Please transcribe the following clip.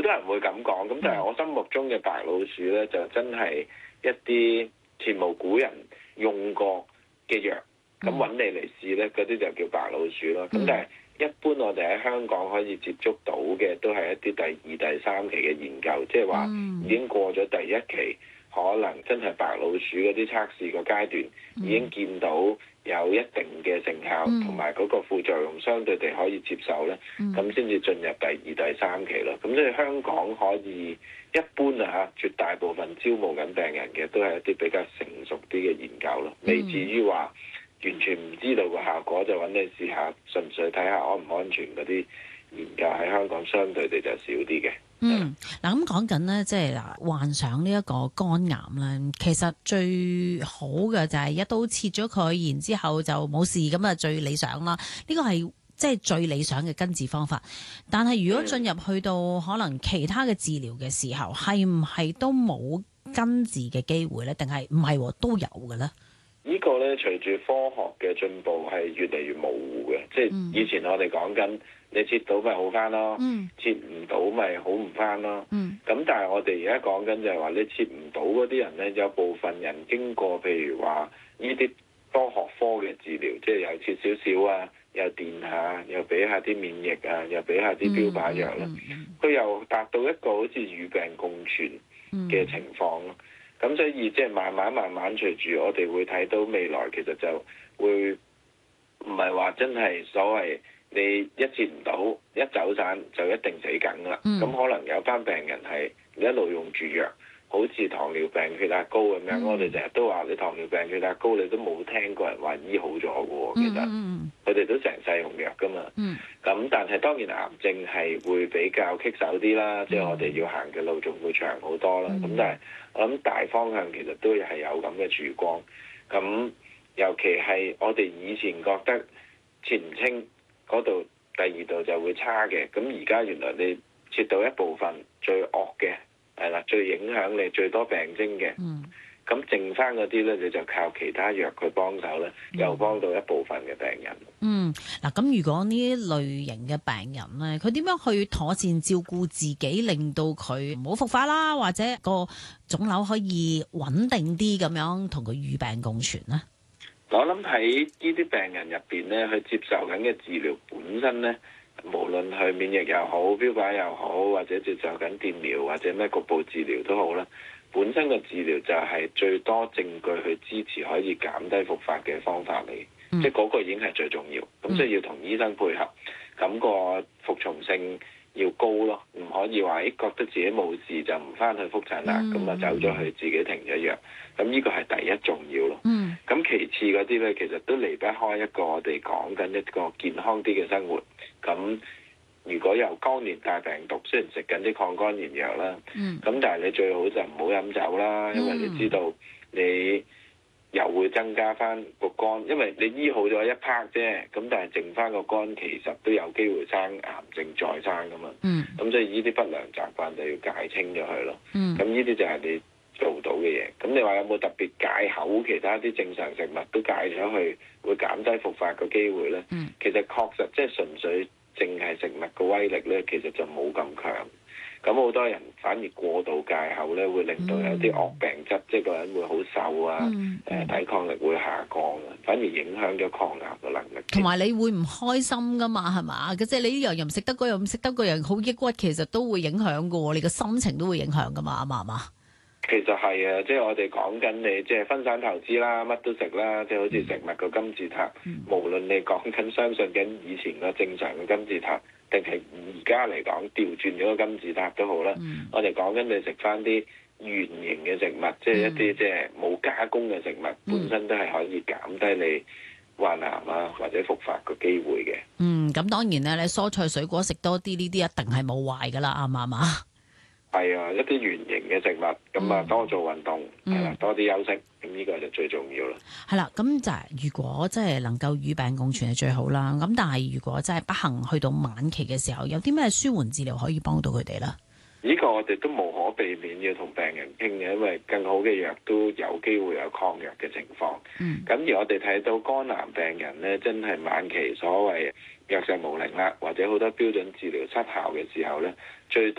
多人會咁講，咁但係我心目中嘅白老鼠咧，就真係一啲前無古人用過嘅藥，咁揾你嚟試咧，嗰啲就叫白老鼠咯。咁但係一般我哋喺香港可以接觸到嘅，都係一啲第二、第三期嘅研究，即係話已經過咗第一期，可能真係白老鼠嗰啲測試個階段，已經見到有一定嘅成效，同埋嗰個副作用相對地可以接受咧，咁先至進入第二、第三期咯。咁所以香港可以一般啊嚇，絕大部分招募緊病人嘅都係一啲比較成熟啲嘅研究咯，未至於話完全唔知道個效果就揾你試下，純粹睇下安唔安全嗰啲研究喺香港相對地就少啲嘅。 嗱咁講緊咧，即係嗱患上呢一個肝癌咧，其實最好嘅就係一刀切咗佢，然之後就冇事咁啊，最理想啦。呢個係即係最理想嘅根治方法。但係如果進入去到可能其他嘅治療嘅時候，係唔係都冇根治嘅機會咧？定係唔係都有嘅咧？ 呢個咧隨住科學嘅進步係越嚟越模糊嘅，即係以前我哋講緊你切到咪好翻咯，切唔到咪好唔翻咯。咁但係我哋而家講緊就係話你切唔到嗰啲人咧，有部分人經過譬如話呢啲多學科嘅治療，即係又切少少啊，又電下，又俾下啲免疫啊，又俾下啲標靶藥啦，佢又達到一個好似與病共存嘅情況咯。咁所以即係慢慢隨住我哋會睇到未來，其實就會唔係話真係所謂你一切唔到一走散就一定死梗啦。咁可能有班病人係一路用住藥，好似糖尿病、血壓高咁樣。我哋成日都話你糖尿病、血壓高，你都冇聽過人話醫好咗嘅喎。其實佢哋都成世用藥㗎嘛。咁但係當然癌症係會比較棘手啲啦，即係我哋要行嘅路仲會長好多啦。咁但係我諗大方向其實都係有咁嘅曙光。咁尤其係我哋以前覺得切唔清嗰度，第二度就會差嘅。咁而家原來你切到一部分最惡嘅係啦，最影響你最多病徵嘅。咁剩翻嗰啲咧，你就靠其他藥去幫手咧，又幫到一部分嘅病人。 嗱，咁如果呢一類型嘅病人咧，佢點樣去妥善照顧自己，令到佢唔好復發啦，或者個腫瘤可以穩定啲咁樣同佢與病共存咧？ 我諗喺呢啲病人入邊咧，佢接受緊嘅治療本身咧，無論係免疫又好、標靶又好，或者接受緊電療或者咩局部治療都好啦。本身嘅治療就係最多證據去支持可以減低復發嘅方法嚟，即係嗰個已經係最重要。咁所以要同醫生配合，咁個服從性要高咯，唔可以話覺得自己冇事就唔翻去覆診啦，咁啊走咗去自己停咗藥。咁呢個係第一重要咯。咁其次嗰啲咧，其實都離不開一個我哋講緊一個健康啲嘅生活。咁如果有肝炎大病毒，雖然食緊啲抗肝炎藥啦，咁但係你最好就唔好飲酒啦，因為你知道你又會增加翻個肝，因為你醫好咗一 part 啫，咁但係剩翻個肝其實都有機會生癌症再生噶嘛。咁所以呢啲不良習慣就要戒清咗佢咯。咁呢啲就係你做到嘅嘢。咁你話有冇特別戒口其他啲正常食物都戒咗去，會減低復發嘅機會咧？其實確實即係純粹淨係食物嘅威力咧，其實就冇咁強。咁好多人反而過度戒口咧，會令到有啲惡病質，即係個人會好瘦啊，抵抗力會下降啊，反而影響咗抗癌嘅能力。 同埋你會唔開心噶嘛？係嘛？即係你呢樣又唔食得，嗰樣唔食得，嗰樣好抑鬱，其實都會影響噶喎。你個心情都會影響噶嘛？啱嘛？ 其實係啊，即係我哋講緊你，即係分散投資啦，乜都食啦，即係好似食物個金字塔。無論你講緊相信緊以前個正常嘅金字塔，定係而家嚟講調轉咗個金字塔都好啦。我哋講緊你食翻啲原形嘅食物，即係一啲即係冇加工嘅食物，本身都係可以減低你患癌啊或者復發個機會嘅。 咁當然咧，你蔬菜水果食多啲，呢啲一定係冇壞噶啦，啱唔啱啊？ 係啊，一啲原形嘅食物，咁啊多做運動，係啦，多啲休息，咁呢個就最重要啦。 係啦，咁就係如果真係能夠與病共存係最好啦。咁但係如果真係不幸去到晚期嘅時候，有啲咩舒緩治療可以幫到佢哋咧？呢個我哋都無可避免要同病人傾嘅，因為更好嘅藥都有機會有抗藥嘅情況。咁而我哋睇到肝癌病人咧，真係晚期所謂藥石無靈啦，或者好多標準治療失效嘅時候咧，最